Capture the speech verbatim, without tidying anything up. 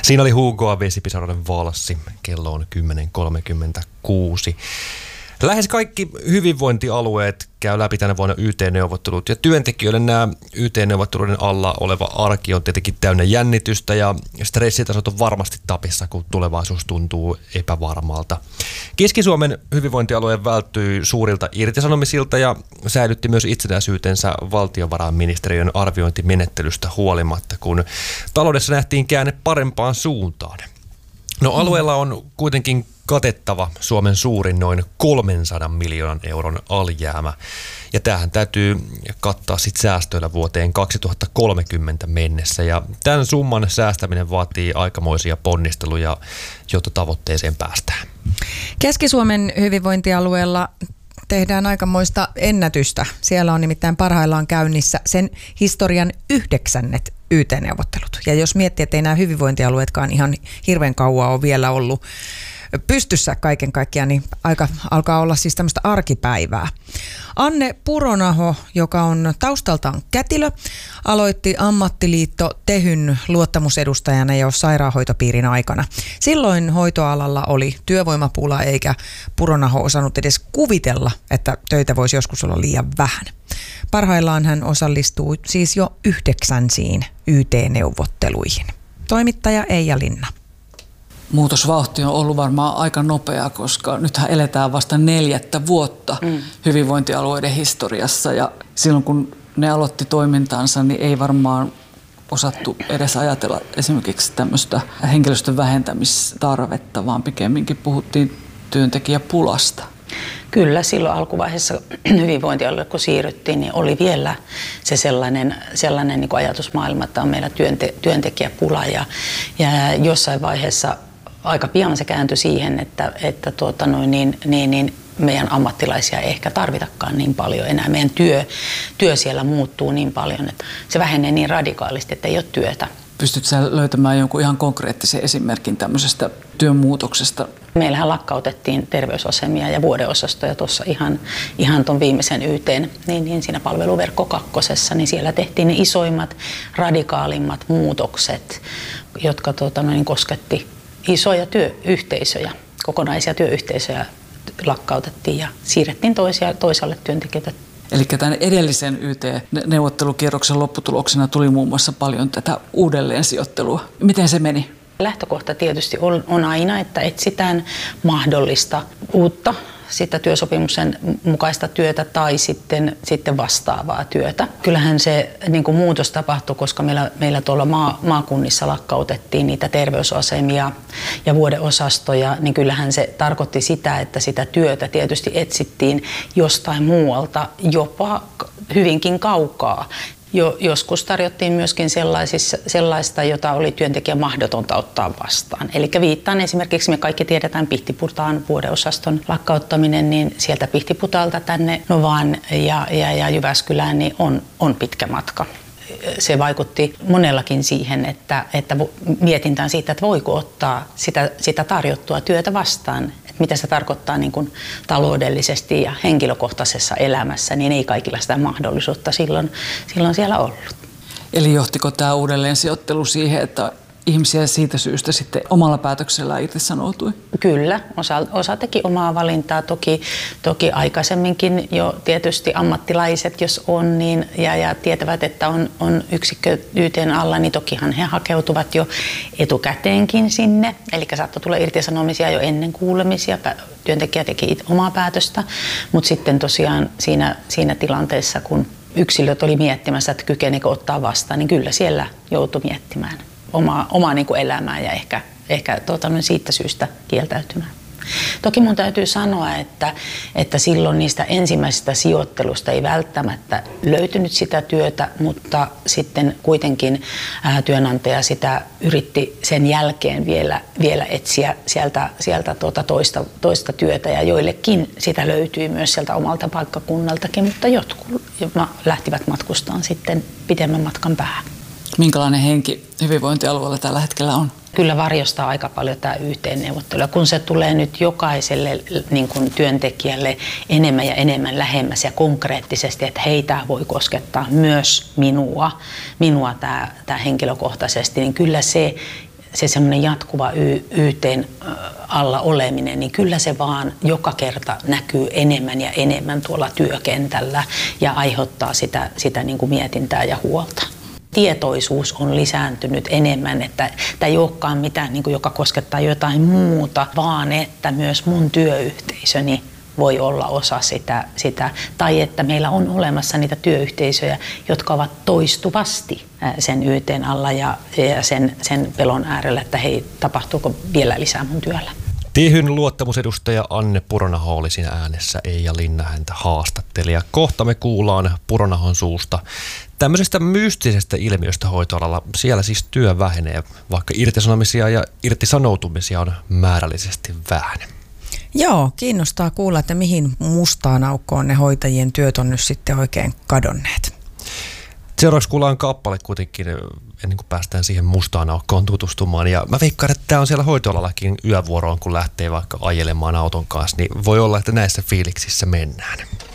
Siinä oli Hugoa Vesipisaroiden valssi. Kello on kymmenen kolmekymmentäkuusi. Lähes kaikki hyvinvointialueet käy läpi tänä vuonna Y T-neuvottelut ja työntekijöille nämä Y T-neuvotteluiden alla oleva arki on tietenkin täynnä jännitystä ja stressitasot on varmasti tapissa, kun tulevaisuus tuntuu epävarmalta. Keski-Suomen hyvinvointialue välttyi suurilta irtisanomisilta ja säilytti myös itsenäisyytensä valtiovarainministeriön arviointimenettelystä huolimatta, kun taloudessa nähtiin käänne parempaan suuntaan. No alueella on kuitenkin katettava Suomen suurin noin kolmensadan miljoonan euron alijäämä. Ja tämähän täytyy kattaa sit säästöillä vuoteen kaksituhattakolmekymmentä mennessä. Ja tämän summan säästäminen vaatii aikamoisia ponnisteluja, jotta tavoitteeseen päästään. Keski-Suomen hyvinvointialueella tehdään aikamoista ennätystä. Siellä on nimittäin parhaillaan käynnissä sen historian yhdeksännet Y T-neuvottelut. Ja jos miettii, että ei nämä hyvinvointialueetkaan ihan hirveän kauan ole vielä ollut pystyssä kaiken kaikkiaan, niin aika alkaa olla siis tämmöistä arkipäivää. Anne Puronaho, joka on taustaltaan kätilö, aloitti ammattiliitto Tehyn luottamusedustajana jo sairaanhoitopiirin aikana. Silloin hoitoalalla oli työvoimapula eikä Puronaho osannut edes kuvitella, että töitä voisi joskus olla liian vähän. Parhaillaan hän osallistuu siis jo yhdeksänsiin Y T-neuvotteluihin. Toimittaja Eija Linna. Muutosvauhti on ollut varmaan aika nopea, koska nythän eletään vasta neljättä vuotta mm. hyvinvointialueiden historiassa. Ja silloin kun ne aloitti toimintansa, niin ei varmaan osattu edes ajatella esimerkiksi tämmöistä henkilöstön vähentämistarvetta, vaan pikemminkin puhuttiin työntekijäpulasta. Kyllä, silloin alkuvaiheessa hyvinvointialueelle, kun siirryttiin, niin oli vielä se sellainen, sellainen niin kuin ajatusmaailma, että on meillä työnte, työntekijäpula. Ja, ja jossain vaiheessa aika pian se kääntyi siihen, että, että tuota noin, niin, niin, niin meidän ammattilaisia ei ehkä tarvitakaan niin paljon enää. Meidän työ, työ siellä muuttuu niin paljon, että se vähenee niin radikaalisti, että ei ole työtä. Pystytkö sä löytämään jonkun ihan konkreettisen esimerkin tämmöisestä työn muutoksesta? Meillähän lakkautettiin terveysasemia ja vuodeosastoja tuossa ihan, ihan tuon viimeisen Y T:n, niin, niin siinä palveluverkko kakkosessa, niin siellä tehtiin ne isoimmat, radikaalimmat muutokset, jotka tuota, noin, kosketti isoja työyhteisöjä, kokonaisia työyhteisöjä lakkautettiin ja siirrettiin toisia, toisaalle työntekijöitä. Eli tämän edellisen Y T-neuvottelukierroksen lopputuloksena tuli muun muassa paljon tätä uudelleensijoittelua. Miten se meni? Lähtökohta tietysti on, on aina, että etsitään mahdollista uutta, sitä työsopimuksen mukaista työtä tai sitten, sitten vastaavaa työtä. Kyllähän se niin kuin muutos tapahtui, koska meillä, meillä tuolla maa, maakunnissa lakkautettiin niitä terveysasemia ja vuodeosastoja, niin kyllähän se tarkoitti sitä, että sitä työtä tietysti etsittiin jostain muualta, jopa hyvinkin kaukaa. Jo, joskus tarjottiin myöskin sellaista, jota oli työntekijän mahdotonta ottaa vastaan. Eli viittaan esimerkiksi, me kaikki tiedetään Pihtiputaan vuodeosaston lakkauttaminen, niin sieltä Pihtiputalta tänne Novaan ja, ja, ja Jyväskylään niin on, on pitkä matka. Se vaikutti monellakin siihen, että, että mietintään siitä, että voiko ottaa sitä, sitä tarjottua työtä vastaan. Että mitä se tarkoittaa niin kuin taloudellisesti ja henkilökohtaisessa elämässä, niin ei kaikilla sitä mahdollisuutta silloin, silloin siellä ollut. Eli johtiko tämä uudelleen sijoittelu siihen, että ihmisiä siitä syystä sitten omalla päätöksellään irtisanoutui? Kyllä, osa, osa teki omaa valintaa. Toki, toki aikaisemminkin jo tietysti ammattilaiset, jos on, niin, ja, ja tietävät, että on, on yksikkö Y T:n alla, niin tokihan he hakeutuvat jo etukäteenkin sinne. Eli saattoi tulla irtisanomisia jo ennen kuulemisia. Työntekijä teki omaa päätöstä, mutta sitten tosiaan siinä, siinä tilanteessa, kun yksilöt oli miettimässä, että kykenikö ottaa vastaan, niin kyllä siellä joutui miettimään omaa, omaa niin kuin elämää ja ehkä, ehkä tuota, siitä syystä kieltäytymään. Toki mun täytyy sanoa, että, että silloin niistä ensimmäisistä sijoittelusta ei välttämättä löytynyt sitä työtä, mutta sitten kuitenkin ää, työnantaja sitä yritti sen jälkeen vielä, vielä etsiä sieltä, sieltä tuota toista, toista työtä ja joillekin sitä löytyi myös sieltä omalta paikkakunnaltakin, mutta jotkut lähtivät matkustaan sitten pitemmän matkan päähän. Minkälainen henki hyvinvointialueella tällä hetkellä on? Kyllä varjostaa aika paljon tämä Y T-neuvottelu. Kun se tulee nyt jokaiselle niin kuin työntekijälle enemmän ja enemmän lähemmäs ja konkreettisesti, että heitä voi koskettaa myös minua, minua tämä, tämä henkilökohtaisesti, niin kyllä se se semmoinen jatkuva y- yhteen alla oleminen, niin kyllä se vaan joka kerta näkyy enemmän ja enemmän tuolla työkentällä ja aiheuttaa sitä, sitä niin kuin mietintää ja huolta. Tietoisuus on lisääntynyt enemmän, että tämä ei olekaan mitään, niin kuin, joka koskettaa jotain muuta, vaan että myös mun työyhteisöni voi olla osa sitä, sitä, tai että meillä on olemassa niitä työyhteisöjä, jotka ovat toistuvasti sen yteen alla ja, ja sen, sen pelon äärellä, että hei, tapahtuuko vielä lisää mun työllä. Tehyn luottamusedustaja Anne Puronaho oli siinä äänessä, Eija Linna häntä haastatteli. Ja kohta me kuullaan Puronahon suusta tämmöisestä mystisestä ilmiöstä hoitoalalla. Siellä siis työ vähenee, vaikka irtisanomisia ja irtisanoutumisia on määrällisesti vähän. Joo, kiinnostaa kuulla, että mihin mustaan aukkoon ne hoitajien työt on nyt sitten oikein kadonneet. Seuraavaksi kuullaan kappale kuitenkin, ennen kuin päästään siihen mustaan aukkoon tutustumaan. Ja mä veikkaan, että tämä on siellä hoitoalallakin yövuoroon, kun lähtee vaikka ajelemaan auton kanssa, niin voi olla, että näissä fiiliksissä mennään.